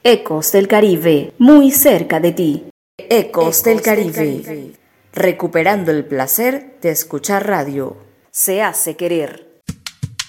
Ecos del Caribe, muy cerca de ti. Ecos del Caribe, recuperando el placer de escuchar radio. Se hace querer.